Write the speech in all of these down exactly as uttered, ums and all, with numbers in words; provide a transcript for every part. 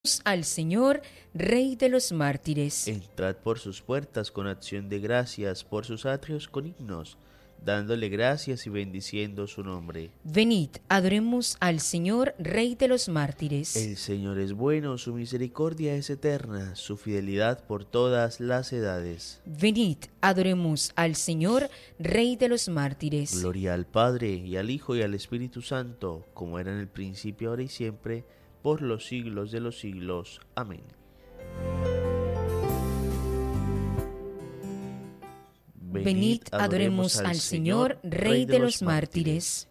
al Señor, Rey de los mártires. Entrad por sus puertas con acción de gracias, por sus atrios con himnos, dándole gracias y bendiciendo su nombre. Venid, adoremos al Señor, Rey de los mártires. El Señor es bueno, su misericordia es eterna, su fidelidad por todas las edades. Venid, adoremos al Señor, Rey de los mártires. Gloria al Padre, y al Hijo, y al Espíritu Santo, como era en el principio, ahora y siempre, por los siglos de los siglos. Amén. Venid, adoremos al Señor, Rey de los mártires.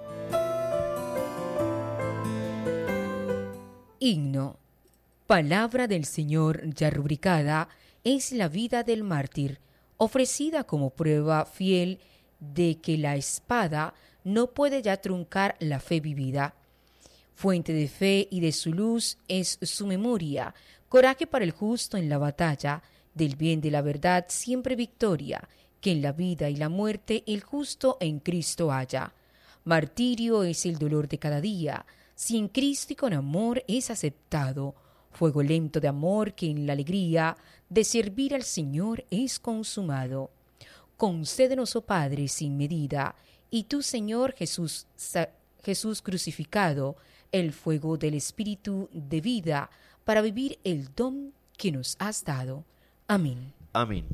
Himno. Palabra del Señor ya rubricada es la vida del mártir, ofrecida como prueba fiel de que la espada no puede ya truncar la fe vivida. Fuente de fe y de su luz es su memoria, coraje para el justo en la batalla, del bien de la verdad siempre victoria, que en la vida y la muerte el justo en Cristo haya. Martirio es el dolor de cada día, si en Cristo y con amor es aceptado, fuego lento de amor que en la alegría de servir al Señor es consumado. Concédenos, oh Padre, sin medida, y tú, Señor Jesús, Jesús crucificado, el fuego del Espíritu de vida, para vivir el don que nos has dado. Amén. Amén.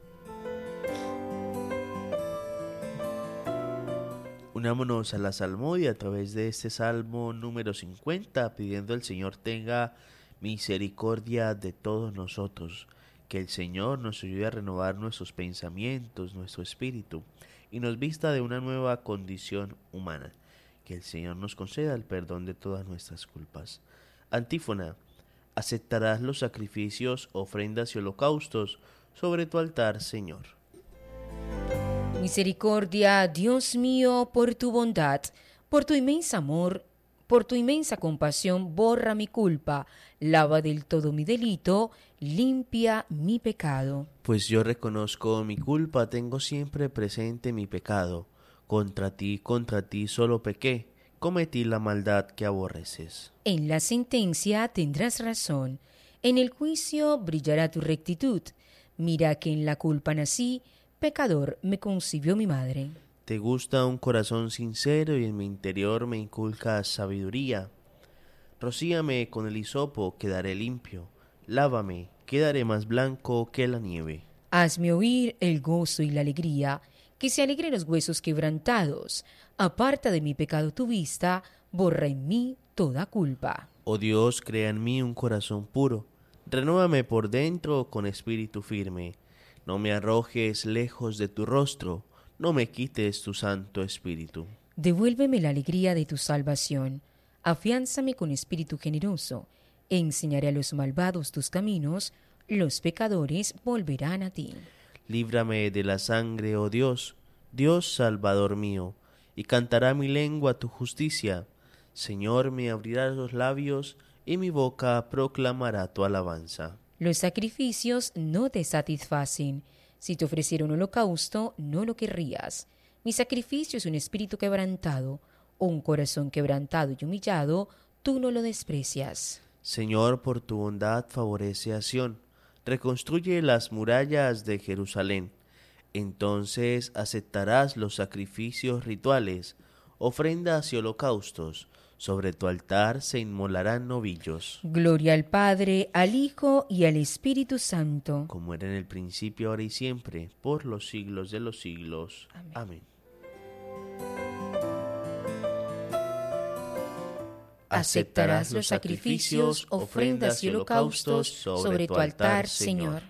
Unámonos a la salmodia a través de este Salmo número cincuenta, pidiendo al Señor tenga misericordia de todos nosotros, que el Señor nos ayude a renovar nuestros pensamientos, nuestro espíritu, y nos vista de una nueva condición humana. Que el Señor nos conceda el perdón de todas nuestras culpas. Antífona. Aceptarás los sacrificios, ofrendas y holocaustos sobre tu altar, Señor. Misericordia, Dios mío, por tu bondad, por tu inmenso amor, por tu inmensa compasión, borra mi culpa, lava del todo mi delito, limpia mi pecado. Pues yo reconozco mi culpa, tengo siempre presente mi pecado. Contra ti, contra ti solo pequé, cometí la maldad que aborreces. En la sentencia tendrás razón, en el juicio brillará tu rectitud. Mira que en la culpa nací, pecador me concibió mi madre. Te gusta un corazón sincero y en mi interior me inculcas sabiduría. Rocíame con el hisopo, quedaré limpio. Lávame, quedaré más blanco que la nieve. Hazme oír el gozo y la alegría, que se alegren los huesos quebrantados. Aparta de mi pecado tu vista, borra en mí toda culpa. Oh Dios, crea en mí un corazón puro. Renúvame por dentro con espíritu firme. No me arrojes lejos de tu rostro, no me quites tu santo espíritu. Devuélveme la alegría de tu salvación. Afiánzame con espíritu generoso. Enseñaré a los malvados tus caminos, los pecadores volverán a ti. Líbrame de la sangre, oh Dios, Dios salvador mío, y cantará mi lengua tu justicia. Señor, me abrirá los labios, y mi boca proclamará tu alabanza. Los sacrificios no te satisfacen. Si te ofreciera un holocausto, no lo querrías. Mi sacrificio es un espíritu quebrantado, o un corazón quebrantado y humillado, tú no lo desprecias. Señor, por tu bondad favorece a Sión. Reconstruye las murallas de Jerusalén. Entonces aceptarás los sacrificios rituales, ofrendas y holocaustos. Sobre tu altar se inmolarán novillos. Gloria al Padre, al Hijo y al Espíritu Santo. Como era en el principio, ahora y siempre, por los siglos de los siglos. Amén. Amén. Aceptarás los sacrificios, ofrendas y holocaustos sobre tu altar, Señor.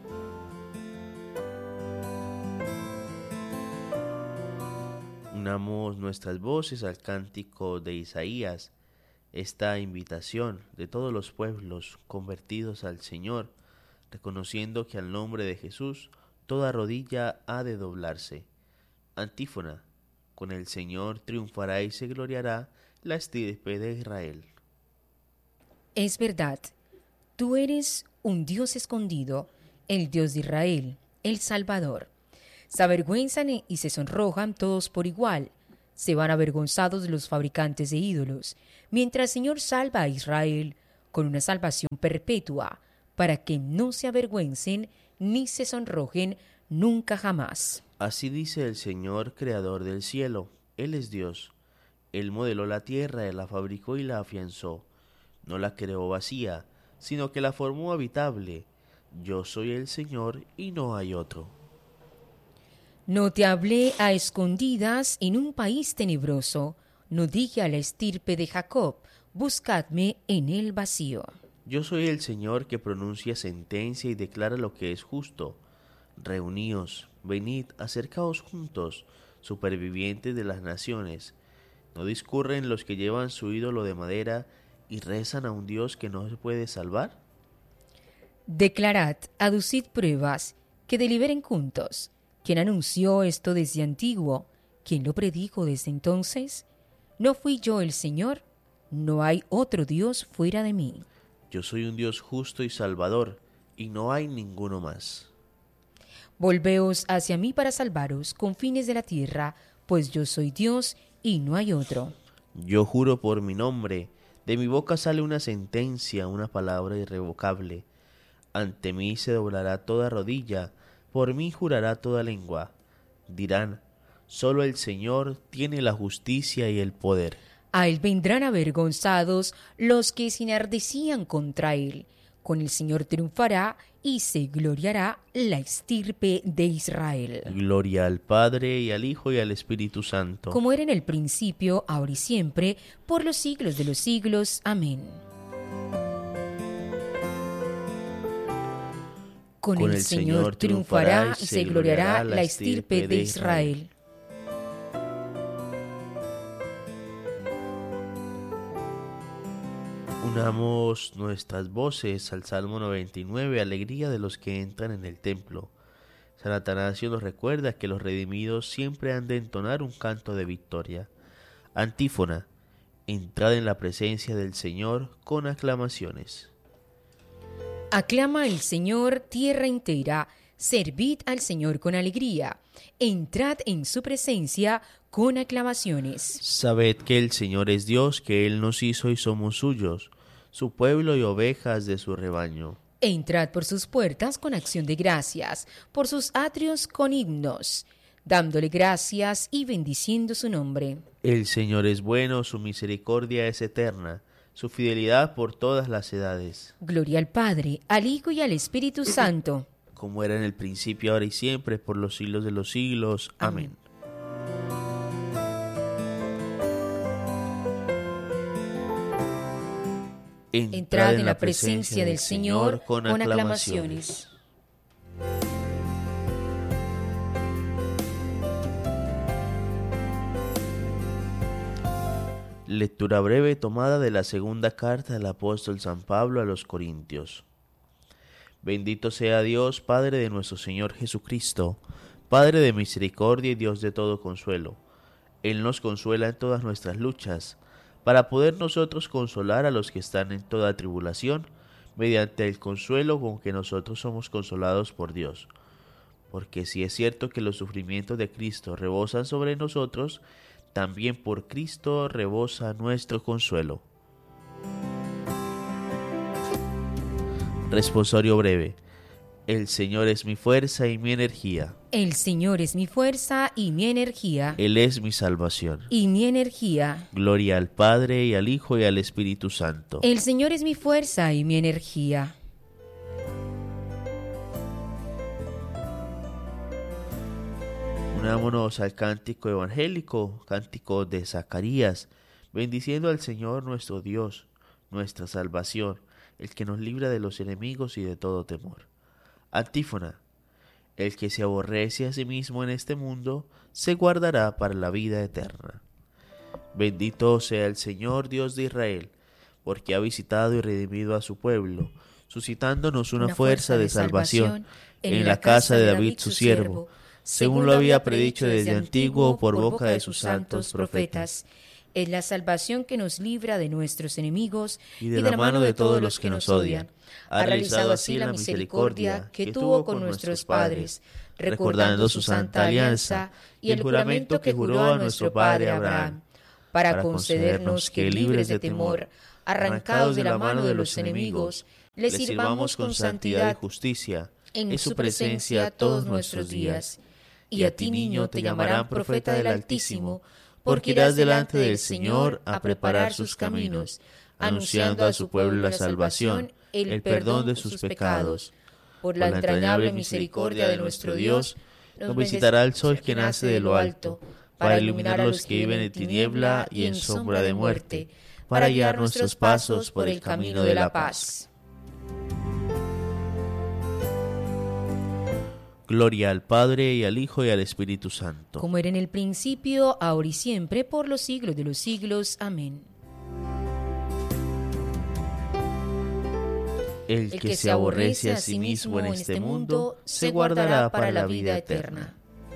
Unamos nuestras voces al cántico de Isaías, esta invitación de todos los pueblos convertidos al Señor, reconociendo que al nombre de Jesús toda rodilla ha de doblarse. Antífona. Con el Señor triunfará y se gloriará la estirpe de Israel. Es verdad, tú eres un Dios escondido, el Dios de Israel, el Salvador. Se avergüenzan y se sonrojan todos por igual, se van avergonzados los fabricantes de ídolos. Mientras el Señor salva a Israel, con una salvación perpetua, para que no se avergüencen ni se sonrojen nunca jamás. Así dice el Señor, creador del cielo. Él es Dios. Él modeló la tierra, Él la fabricó y la afianzó. No la creó vacía, sino que la formó habitable. Yo soy el Señor y no hay otro. No te hablé a escondidas en un país tenebroso. No dije a la estirpe de Jacob, buscadme en el vacío. Yo soy el Señor que pronuncia sentencia y declara lo que es justo. Reuníos, venid, acercaos juntos, supervivientes de las naciones. ¿No discurren los que llevan su ídolo de madera y rezan a un Dios que no se puede salvar? Declarad, aducid pruebas, que deliberen juntos. ¿Quién anunció esto desde antiguo? ¿Quién lo predijo desde entonces? ¿No fui yo el Señor? No hay otro Dios fuera de mí. Yo soy un Dios justo y salvador, y no hay ninguno más. Volveos hacia mí para salvaros, confines de la tierra, pues yo soy Dios y no hay otro. Yo juro por mi nombre, de mi boca sale una sentencia, una palabra irrevocable. Ante mí se doblará toda rodilla, por mí jurará toda lengua. Dirán, solo el Señor tiene la justicia y el poder. A él vendrán avergonzados los que se enardecían contra él. Con el Señor triunfará y se gloriará la estirpe de Israel. Gloria al Padre, y al Hijo, y al Espíritu Santo. Como era en el principio, ahora y siempre, por los siglos de los siglos. Amén. Con, Con el, el Señor, Señor triunfará y se gloriará la estirpe de Israel. Unamos nuestras voces al Salmo noventa y nueve, alegría de los que entran en el templo. San Atanasio nos recuerda que los redimidos siempre han de entonar un canto de victoria. Antífona: entrad en la presencia del Señor con aclamaciones. Aclama al Señor tierra entera, servid al Señor con alegría, entrad en su presencia con aclamaciones. Sabed que el Señor es Dios, que Él nos hizo y somos suyos, su pueblo y ovejas de su rebaño. Entrad por sus puertas con acción de gracias, por sus atrios con himnos, dándole gracias y bendiciendo su nombre. El Señor es bueno, su misericordia es eterna, su fidelidad por todas las edades. Gloria al Padre, al Hijo y al Espíritu Santo. Como era en el principio, ahora y siempre, por los siglos de los siglos. Amén. Amén. Entrad en la presencia del Señor con aclamaciones. Lectura breve tomada de la segunda carta del apóstol San Pablo a los Corintios. Bendito sea Dios, Padre de nuestro Señor Jesucristo, Padre de misericordia y Dios de todo consuelo. Él nos consuela en todas nuestras luchas, para poder nosotros consolar a los que están en toda tribulación, mediante el consuelo con que nosotros somos consolados por Dios. Porque si es cierto que los sufrimientos de Cristo rebosan sobre nosotros, también por Cristo rebosa nuestro consuelo. Responsorio breve. El Señor es mi fuerza y mi energía. El Señor es mi fuerza y mi energía. Él es mi salvación y mi energía. Gloria al Padre, y al Hijo, y al Espíritu Santo. El Señor es mi fuerza y mi energía. Unámonos al cántico evangélico, cántico de Zacarías, bendiciendo al Señor nuestro Dios, nuestra salvación, el que nos libra de los enemigos y de todo temor. Antífona: el que se aborrece a sí mismo en este mundo, se guardará para la vida eterna. Bendito sea el Señor Dios de Israel, porque ha visitado y redimido a su pueblo, suscitándonos una, una fuerza, fuerza de, de salvación, salvación en, en la casa de David su siervo, según lo había predicho desde antiguo por boca de sus santos profetas. Es la salvación que nos libra de nuestros enemigos y de, y de la mano de todos los que nos odian. Ha realizado así la misericordia que tuvo con nuestros padres, recordando su santa alianza y el juramento que juró a nuestro padre Abraham, para concedernos que, libres de temor, arrancados de la mano de los enemigos, le sirvamos con santidad y justicia en su presencia todos nuestros días. Y a ti, niño, te llamarán profeta del Altísimo, porque irás delante del Señor a preparar sus caminos, anunciando a su pueblo la salvación, el perdón de sus pecados. Por la entrañable misericordia de nuestro Dios, nos visitará el sol que nace de lo alto, para iluminar a los que viven en tiniebla y en sombra de muerte, para guiar nuestros pasos por el camino de la paz. Gloria al Padre, y al Hijo, y al Espíritu Santo. Como era en el principio, ahora y siempre, por los siglos de los siglos. Amén. El que se aborrece a sí mismo en este mundo, se guardará para la vida eterna.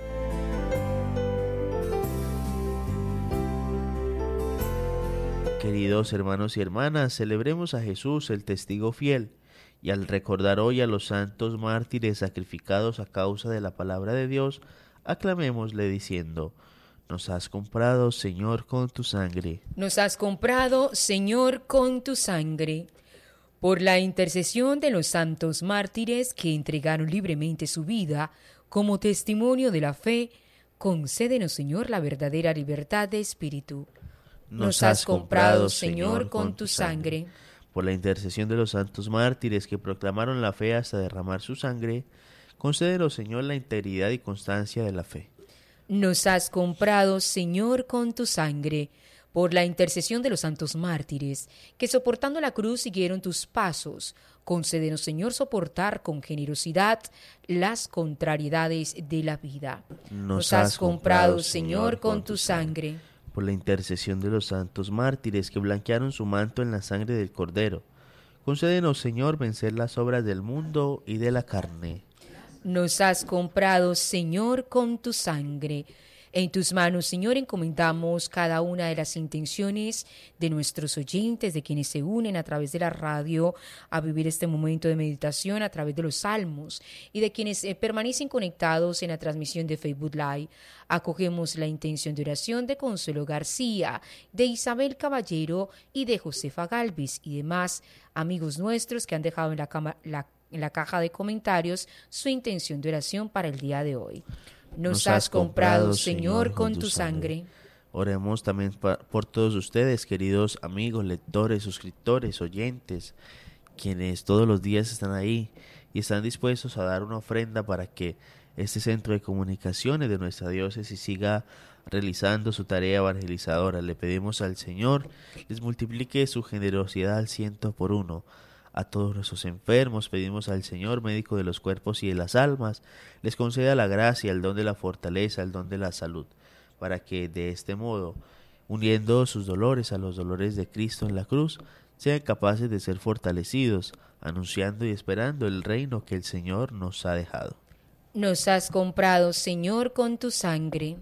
Queridos hermanos y hermanas, celebremos a Jesús, el testigo fiel, y al recordar hoy a los santos mártires sacrificados a causa de la palabra de Dios, aclamémosle diciendo: Nos has comprado, Señor, con tu sangre. Nos has comprado, Señor, con tu sangre. Por la intercesión de los santos mártires que entregaron libremente su vida como testimonio de la fe, concédenos, Señor, la verdadera libertad de espíritu. Nos has comprado, Señor, con tu sangre. Por la intercesión de los santos mártires que proclamaron la fe hasta derramar su sangre, concédenos, Señor, la integridad y constancia de la fe. Nos has comprado, Señor, con tu sangre. Por la intercesión de los santos mártires, que soportando la cruz siguieron tus pasos, concédenos, Señor, soportar con generosidad las contrariedades de la vida. Nos, Nos has comprado, Señor, con tu sangre. Por la intercesión de los santos mártires que blanquearon su manto en la sangre del Cordero, concédenos, Señor, vencer las obras del mundo y de la carne. Nos has comprado, Señor, con tu sangre. En tus manos, Señor, encomendamos cada una de las intenciones de nuestros oyentes, de quienes se unen a través de la radio a vivir este momento de meditación a través de los salmos, y de quienes eh, permanecen conectados en la transmisión de Facebook Live. Acogemos la intención de oración de Consuelo García, de Isabel Caballero y de Josefa Galvis, y demás amigos nuestros que han dejado en la, cama, la, en la caja de comentarios su intención de oración para el día de hoy. Nos has comprado, Señor, con tu sangre. Oremos también por todos ustedes, queridos amigos, lectores, suscriptores, oyentes, quienes todos los días están ahí y están dispuestos a dar una ofrenda para que este centro de comunicaciones de nuestra diócesis siga realizando su tarea evangelizadora. Le pedimos al Señor les multiplique su generosidad al ciento por uno. A todos nuestros enfermos pedimos al Señor, médico de los cuerpos y de las almas, les conceda la gracia, el don de la fortaleza, el don de la salud, para que de este modo, uniendo sus dolores a los dolores de Cristo en la cruz, sean capaces de ser fortalecidos, anunciando y esperando el reino que el Señor nos ha dejado. Nos has comprado, Señor, con tu sangre.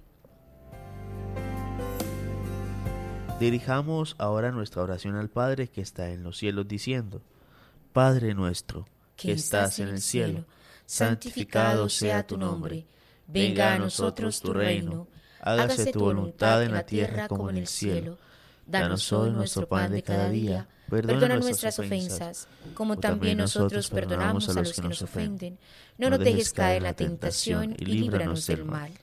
Dirijamos ahora nuestra oración al Padre que está en los cielos, diciendo: Padre nuestro, que estás en el cielo, santificado sea tu nombre. Venga a nosotros tu reino. Hágase tu voluntad en la tierra como en el cielo. Danos hoy nuestro pan de cada día. Perdona nuestras ofensas, como también nosotros perdonamos a los que nos ofenden. No nos dejes caer en la tentación y líbranos del mal.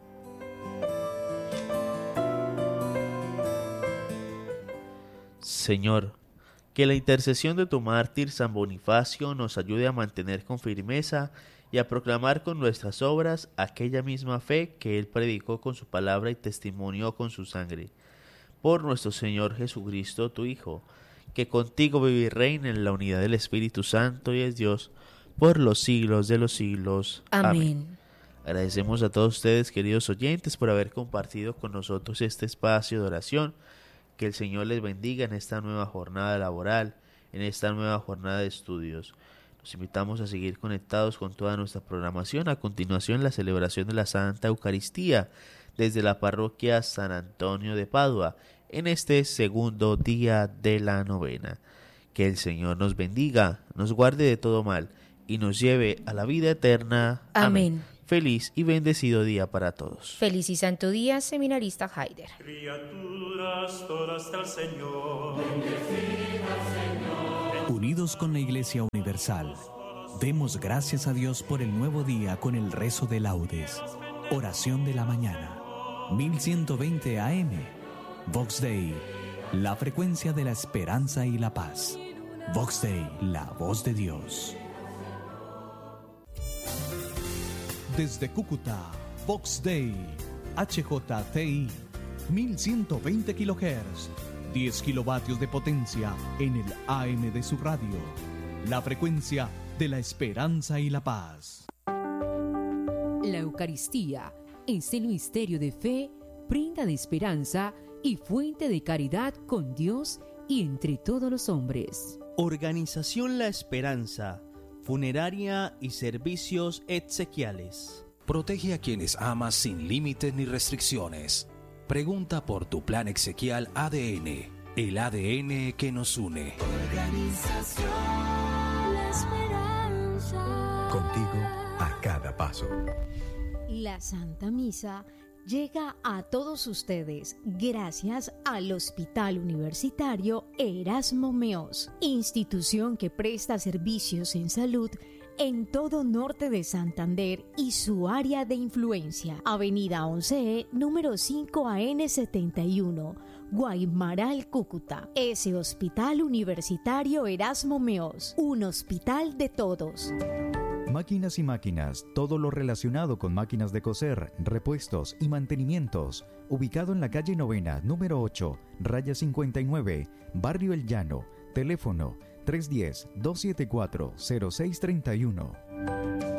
Señor, que la intercesión de tu mártir San Bonifacio nos ayude a mantener con firmeza y a proclamar con nuestras obras aquella misma fe que él predicó con su palabra y testimonió con su sangre. Por nuestro Señor Jesucristo, tu Hijo, que contigo vive y reina en la unidad del Espíritu Santo y es Dios, por los siglos de los siglos. Amén. Amén. Agradecemos a todos ustedes, queridos oyentes, por haber compartido con nosotros este espacio de oración. Que el Señor les bendiga en esta nueva jornada laboral, en esta nueva jornada de estudios. Los invitamos a seguir conectados con toda nuestra programación. A continuación, la celebración de la Santa Eucaristía desde la parroquia San Antonio de Padua, en este segundo día de la novena. Que el Señor nos bendiga, nos guarde de todo mal y nos lleve a la vida eterna. Amén. Amén. Feliz y bendecido día para todos. Feliz y santo día, seminarista Haider. Criaturas todas del Señor. Unidos con la Iglesia Universal, demos gracias a Dios por el nuevo día con el rezo de laudes. Oración de la mañana. mil ciento veinte A M. Vox Dei, la frecuencia de la esperanza y la paz. Vox Dei, la voz de Dios. Desde Cúcuta, Vox Dei, H J T I, mil ciento veinte kilohertz, diez kilovatios de potencia en el A M de su radio. La frecuencia de la esperanza y la paz. La Eucaristía es el misterio de fe, prenda de esperanza y fuente de caridad con Dios y entre todos los hombres. Organización La Esperanza, funeraria y servicios exequiales. Protege a quienes amas sin límites ni restricciones. Pregunta por tu plan exequial A D N, el A D N que nos une. Organización La Esperanza. Contigo a cada paso. La Santa Misa llega a todos ustedes gracias al Hospital Universitario Erasmo Meos, institución que presta servicios en salud en todo norte de Santander y su área de influencia. Avenida once E, número cinco A N setenta y uno, Guaymaral, Cúcuta. Ese Hospital Universitario Erasmo Meos, un hospital de todos. Máquinas y máquinas, todo lo relacionado con máquinas de coser, repuestos y mantenimientos. Ubicado en la calle Novena, número ocho, raya cincuenta y nueve, Barrio El Llano. Teléfono tres uno cero, dos siete cuatro, cero seis tres uno.